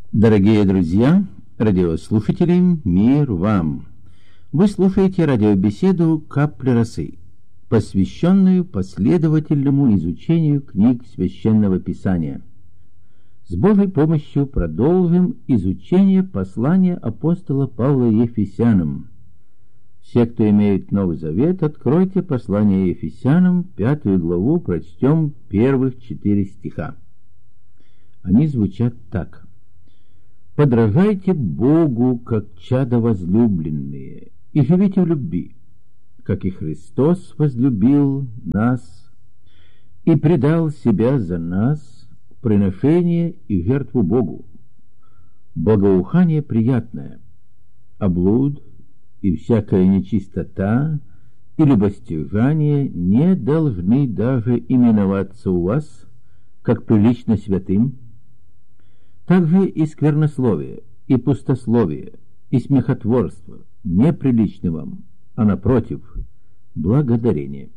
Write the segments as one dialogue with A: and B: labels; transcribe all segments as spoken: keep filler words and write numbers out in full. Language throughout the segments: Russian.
A: Дорогие друзья, радиослушатели, мир вам! Вы слушаете радиобеседу «Капли росы», посвященную последовательному изучению книг Священного Писания. С Божьей помощью продолжим изучение послания апостола Павла Ефесянам. Все, кто имеет Новый Завет, откройте послание Ефесянам, пятую главу, прочтем первых четыре стиха. Они звучат так. «Подражайте Богу, как чада возлюбленные, и живите в любви, как и Христос возлюбил нас и предал себя за нас в приношение и жертву Богу, благоухание приятное, а блуд и всякая нечистота и любостяжание не должны даже именоваться у вас, как прилично святым. Также и сквернословие, и пустословие, и смехотворство неприличны вам, а напротив, благодарение».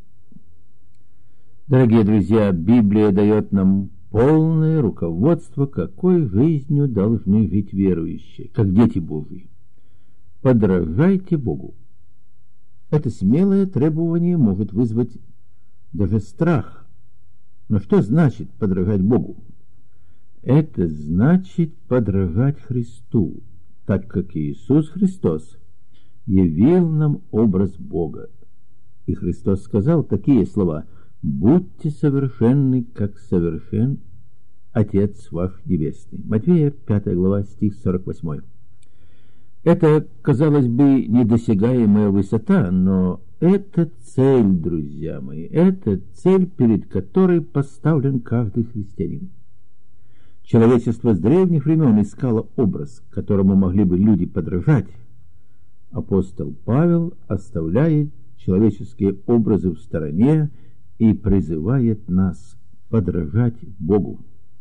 A: Дорогие друзья, Библия дает нам полное руководство, какой жизнью должны жить верующие, как дети Божьи. Подражайте Богу. Это смелое требование может вызвать даже страх. Но что значит подражать Богу? Это значит подражать Христу, так как Иисус Христос явил нам образ Бога. И Христос сказал такие слова: «Будьте совершенны, как совершен Отец ваш Небесный». Матфея, пятая глава, стих сорок восемь. Это, казалось бы, недосягаемая высота, но это цель, друзья мои, это цель, перед которой поставлен каждый христианин. Человечество с древних времен искало образ, которому могли бы люди подражать. Апостол Павел оставляет человеческие образы в стороне и призывает нас подражать Богу.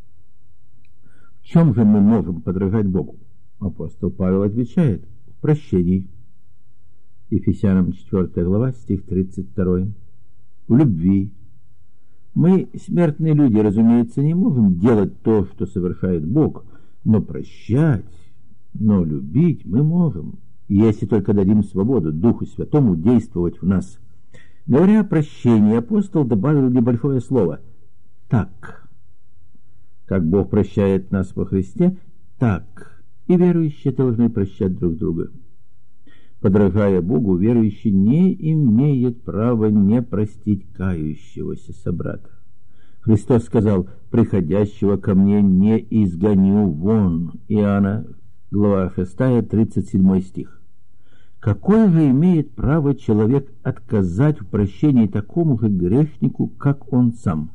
A: В чем же мы можем подражать Богу? Апостол Павел отвечает: в прощении. Ефесянам четвёртая глава, стих тридцать два. В любви. Мы, смертные люди, разумеется, не можем делать то, что совершает Бог, но прощать, но любить мы можем, если только дадим свободу Духу Святому действовать в нас. Говоря о прощении, апостол добавил небольшое слово «так». Как Бог прощает нас во Христе, так и верующие должны прощать друг друга. Подражая Богу, верующий не имеет права не простить кающегося собрата. Христос сказал: «Приходящего ко мне не изгоню вон». Иоанна, глава шестая, тридцать седьмой стих. Какое же имеет право человек отказать в прощении такому же грешнику, как он сам?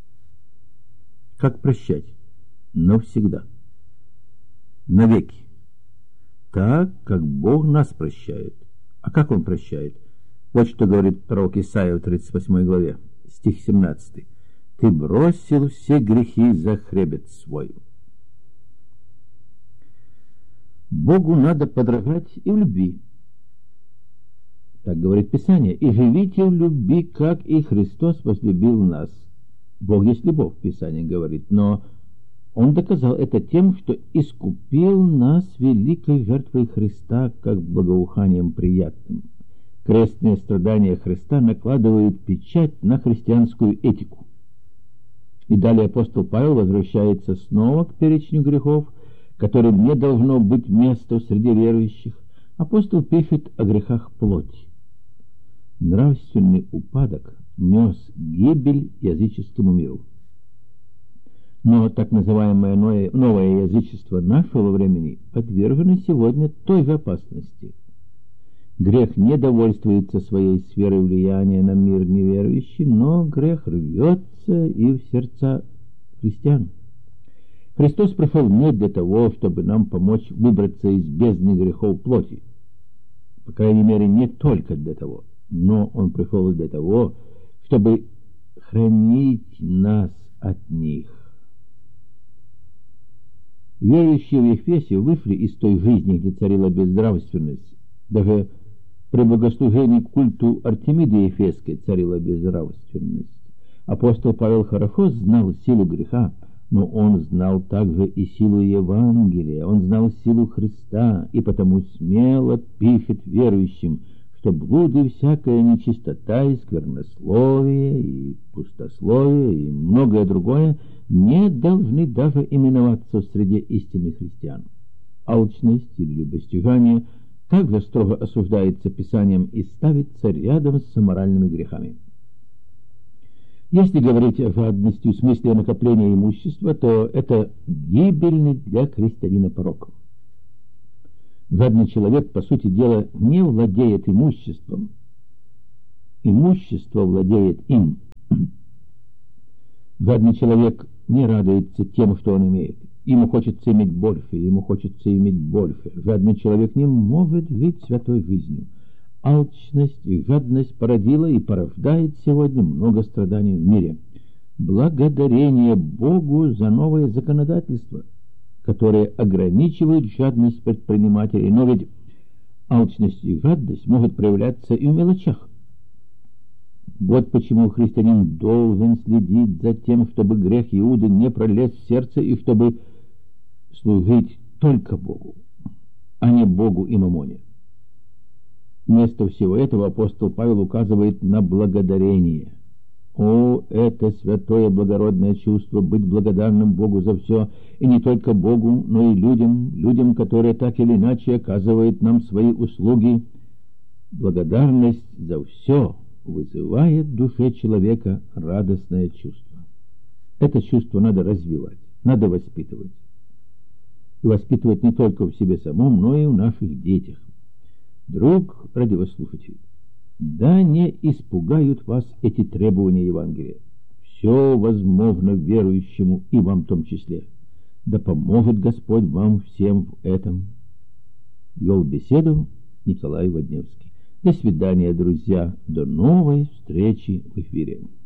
A: Как прощать? Навсегда. Навеки. Так, как Бог нас прощает. А как Он прощает? Вот что говорит пророк Исаия в тридцать восьмой главе, стих семнадцатый. «Ты бросил все грехи за хребет свой». Богу надо подражать и в любви. Так говорит Писание: «И живите в любви, как и Христос возлюбил нас». Бог есть любовь, Писание говорит, но Он доказал это тем, что искупил нас великой жертвой Христа, как благоуханием приятным. Крестные страдания Христа накладывают печать на христианскую этику. И далее апостол Павел возвращается снова к перечню грехов, которым не должно быть места среди верующих. Апостол пишет о грехах плоти. Нравственный упадок нес гибель языческому миру. Но так называемое новое язычество нашего времени подвержено сегодня той же опасности. Грех не довольствуется своей сферой влияния на мир неверующий, но грех рвется и в сердца христиан. Христос пришел не для того, чтобы нам помочь выбраться из бездны грехов плоти. По крайней мере, не только для того, но Он пришел для того, чтобы хранить нас от них. Верующие в Ефесе вышли из той жизни, где царила безнравственность. Даже при богослужении культу Артемиды Ефесской царила безнравственность. Апостол Павел хорошо знал силу греха, Но он знал также и силу Евангелия, он знал силу Христа, и потому смело пишет верующим, что блуд и всякая нечистота, и сквернословие, и пустословие, и многое другое не должны даже именоваться среди истинных христиан. Алчность или любостяжание также строго осуждается Писанием и ставится рядом с аморальными грехами. Если говорить о жадности в смысле накопления имущества, то это гибельный для христианина порок. Жадный человек, по сути дела, не владеет имуществом. Имущество владеет им. Жадный человек не радуется тем, что он имеет. Ему хочется иметь больше, ему хочется иметь больше. Жадный человек не может жить святой жизнью. Алчность и жадность породила и порождает сегодня много страданий в мире. Благодарение Богу за новое законодательство, которое ограничивает жадность предпринимателей. Но ведь алчность и жадность могут проявляться и в мелочах. Вот почему христианин должен следить за тем, чтобы грех Иуды не пролез в сердце и чтобы служить только Богу, а не Богу и мамоне. Вместо всего этого апостол Павел указывает на благодарение. О, это святое благородное чувство быть благодарным Богу за все, и не только Богу, но и людям, людям, которые так или иначе оказывают нам свои услуги. Благодарность за все вызывает в душе человека радостное чувство. Это чувство надо развивать, надо воспитывать. И воспитывать не только в себе самом, но и в наших детях. Друг радиослушатель, да не испугают вас эти требования Евангелия. Все возможно верующему, и вам в том числе. Да поможет Господь вам всем в этом. Вел беседу Николай Водневский. До свидания, друзья. До новой встречи в эфире.